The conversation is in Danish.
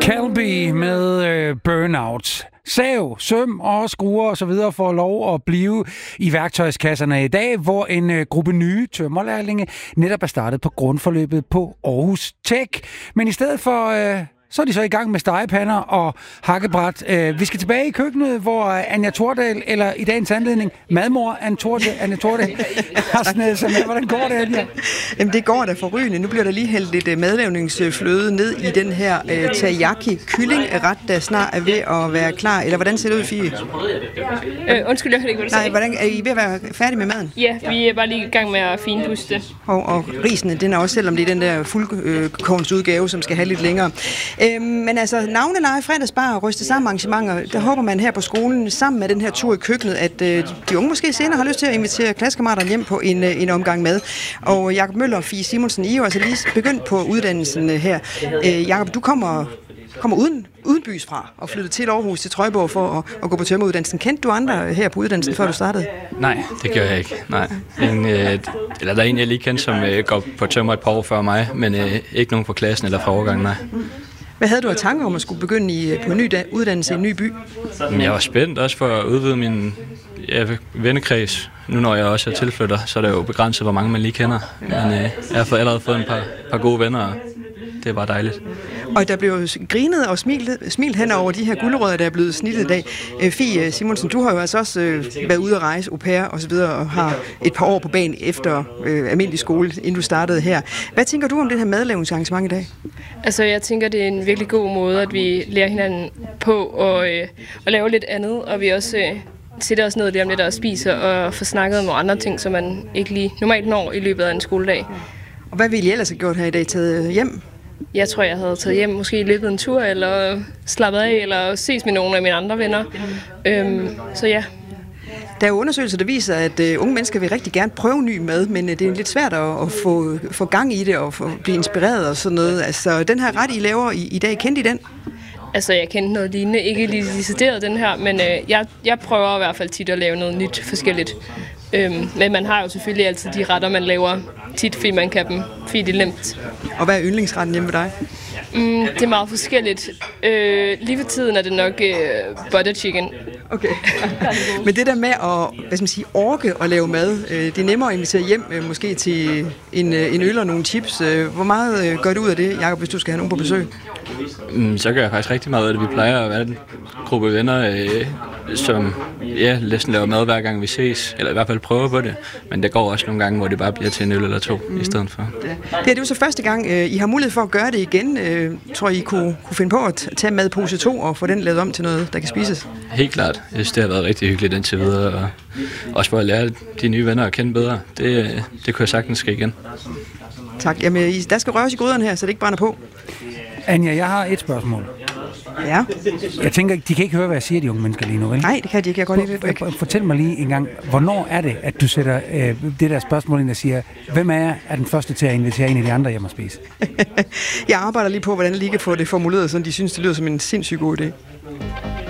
Calby med Burnout. Sav, søm og skruer og så videre får lov at blive i værktøjskasserne i dag, hvor en gruppe nye tømmerlærlinge netop er startet på grundforløbet på Aarhus Tech. Men i stedet for... så er de så i gang med stegepander og hakkebræt. Vi skal tilbage i køkkenet, hvor Anja Thordal, eller i dagens anledning, madmor Anja Thordal, har snedet sig med. Hvordan går det, Anja? Jamen, det går da forrygende. Nu bliver der lige hældt lidt madlavningsfløde ned i den her teriyaki-kyllingret, der snart er ved at være klar. Eller hvordan ser det ud, Fie? Undskyld, jeg hørte ikke, hvad du sagde. Nej, er I ved at være færdige med maden? Ja, vi er bare lige i gang med at finpuste det. Og risene, den er også, selvom det er den der fuldkornsudgave, som skal have lidt længere. Men altså, navneleje, fredagsbar og ryste sammen arrangementer, der håber man her på skolen, sammen med den her tur i køkkenet, at de unge måske senere har lyst til at invitere klassekammeraterne hjem på en omgang mad. Og Jakob Møller og Fie Simonsen, I er jo altså lige begyndt på uddannelsen her. Jakob, du kommer uden bys fra og flyttede til Aarhus til Trøjborg for at gå på tømmeruddannelsen. Kendte du andre her på uddannelsen, før du startede? Nej, det gør jeg ikke. Nej. Eller der er en, jeg lige kendte, som går på tømmer et par år før mig, men ikke nogen fra klassen eller fra årgangen, nej. Hvad havde du af tanker om at skulle begynde på en ny uddannelse i en ny by? Jeg var spændt også for at udvide min vennekreds. Nu når jeg også er tilflytter, så er det jo begrænset, hvor mange man lige kender. Men jeg har allerede fået en par gode venner, og det er bare dejligt. Og der blev grinet og smilt hen over de her gulerødder, der er blevet snittet i dag. Fie Simonsen, du har jo altså også været ude at rejse, au pair og så videre, og har et par år på banen efter almindelig skole, inden du startede her. Hvad tænker du om det her madlavningsarrangement i dag? Altså, jeg tænker, det er en virkelig god måde, at vi lærer hinanden på at lave lidt andet, og vi også sætter os ned lige om lidt og spiser og får snakket om andre ting, som man ikke lige normalt når i løbet af en skoledag. Og hvad ville I ellers have gjort her i dag? Taget hjem? Jeg tror, jeg havde taget hjem, måske i løbet af en tur, eller slappet af, eller ses med nogle af mine andre venner. Så ja. Der er jo undersøgelser, der viser, at unge mennesker vil rigtig gerne prøve ny mad, men det er lidt svært at få gang i det og blive inspireret og sådan noget. Altså, den her ret, I laver i dag, kendte I den? Altså, jeg kendte noget lignende. Ikke lige decideret den her, men jeg prøver i hvert fald tit at lave noget nyt forskelligt. Men man har jo selvfølgelig altid de retter, man laver tit, fordi man kan dem, fordi det er nemt. Og hvad er yndlingsretten hjemme ved dig? Det er meget forskelligt. Lige for tiden er det nok butter chicken. Okay. Men det der med at orke at lave mad, det er nemmere at invitere hjem måske til en øl og nogle chips. Hvor meget gør du ud af det, Jakob, hvis du skal have nogen på besøg? Så gør jeg faktisk rigtig meget af det. Vi plejer at være en gruppe venner, som næsten laver mad hver gang vi ses, eller i hvert fald prøver på det. Men det går også nogle gange, hvor det bare bliver til en øl eller to i stedet for. Ja. Det er jo så første gang, I har mulighed for at gøre det igen. Tror I kunne finde på at tage madpose 2 og få den lavet om til noget, der kan spises? Helt klart. Jeg synes, det har været rigtig hyggeligt indtil videre, og også for at lære de nye venner at kende bedre. Det kunne jeg sagtens ske igen. Tak. Jamen, der skal røres i gryderne her, så det ikke brænder på. Anja, jeg har et spørgsmål. Ja. Jeg tænker, de kan ikke høre, hvad jeg siger, de unge mennesker lige nu, vel? Nej, det kan de ikke. Jeg går lige lidt væk. Fortæl mig lige en gang, hvornår er det, at du sætter det der spørgsmål ind og siger, hvem er den første til at invitere en af de andre hjem og spise? Jeg arbejder lige på, hvordan jeg lige kan få det formuleret, så de synes, det lyder som en sindssygt god idé.